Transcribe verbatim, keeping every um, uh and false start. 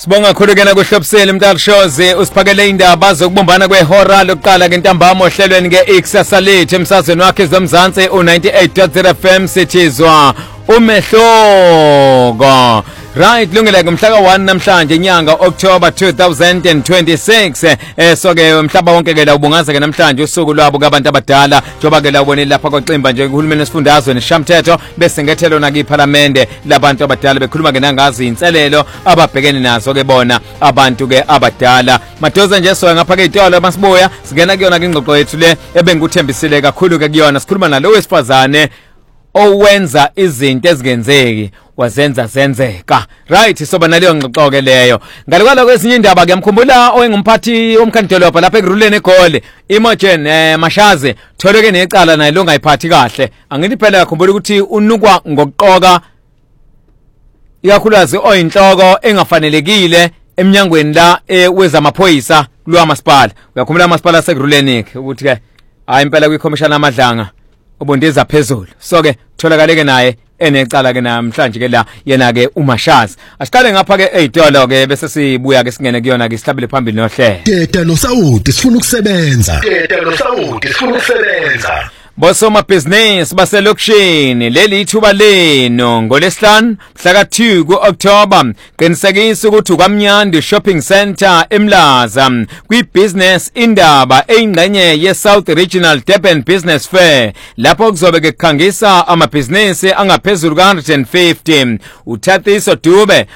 Sibonga kakhulu kena kuhlobisela Mtalishozi usiphakele indaba zokubumbana kwehora lokuqala ngentambama ohlelweni ngeXasa lethu emsazweni wakhe zomzansi u ninety-eight point zero F M sithizwa umehloko. Right, lungile ngomhla ka one namhlanje inyanga October two thousand twenty-six eh soke umhlaba wonke ke la ubungaza ke namhlanje usuku lwabo kabantu abadala njoba ke la ubonile lapha kwaXimba nje uhulumeni wesifundazwe neshamthetho bese ngethelo na kwiparlamente labantu abadala bekhuluma ke nangazi inselelo ababhekene nazo ke bona abantu ke abadala madoza nje so ngapha ke itolo masibuya singena kuyona ke ingxoxo yethu le ebengikuthembisile kakhulu ke kuyona sikhuluma nalo wesifazane owenza izinto ezingenzeki wazenza zenzeka. Right, soba naleyo ngxoxo ke leyo ngalikwala kwezinye indaba ke mkhumbula owengumphathi omkhandolopha lapha eGruleni eGoli Imogen eh Mashaze thole ke necala naye longayiphathi kahle angini phela yakhumbula ukuthi unukwa ngokuqoka ikakhulukazi oyinhloko engafanelekile eminyangweni la wezamaphoyisa kulwa masipala. Uyakhumbula amasipala aseGruleni ukuthi ke hayi impela kwikhomishana amadlanga obondiza phezulu so ke tholakale naye enecala ke namhlanje ke la yena ke uMashazi asiqale ngapha ke eyitolo ke bese sibuya ke singene kuyona ke sihlabele phambili nohlelo Tete no Saudi sifuna ukusebenza Tete no Saudi sifuna ukusebenza Bosoma business baselokishini leli ithuba leno ngolesihlanu mhla ka two ku October qinisekisa ukuthi ukwamnyandi shopping center eMlaza kwi business indaba eyingxenye ye South Regional Durban Business Fair lapho kuzobe ke kukhangisa amabhizinisi angaphezulu ka one hundred fifty. uThathiso Dube